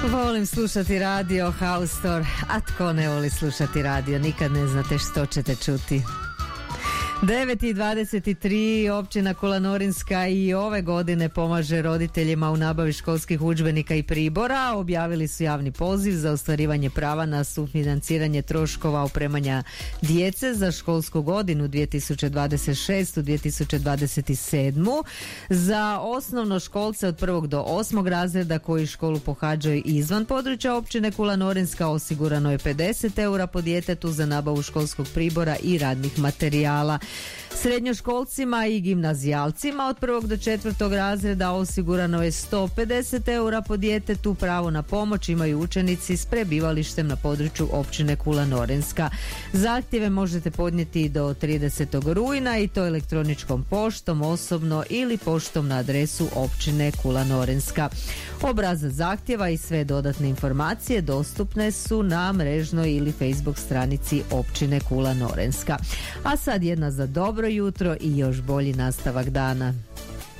Volim slušati radio Haustor, a tko ne voli slušati radio, nikad ne znate što ćete čuti. 9:23 općina Kula Norinska i ove godine pomaže roditeljima u nabavi školskih udžbenika i pribora. Objavili su javni poziv za ostvarivanje prava na sufinanciranje troškova opremanja djece za školsku godinu 2026-2027. Za osnovnoškolce od 1. do 8. razreda koji školu pohađaju izvan područja općine Kula Norinska osigurano je 50 eura po djetetu za nabavu školskog pribora i radnih materijala. Srednjoškolcima i gimnazijalcima od 1. do 4. razreda osigurano je 150 eura po djetetu. Pravo na pomoć imaju učenici s prebivalištem na području općine Kula Norinska. Zahtjeve možete podnijeti do 30. rujna i to elektroničkom poštom, osobno ili poštom na adresu općine Kula Norinska. Obrazac zahtjeva i sve dodatne informacije dostupne su na mrežnoj ili Facebook stranici općine Kula Norinska. A sad jedna za dobro jutro i još bolji nastavak dana.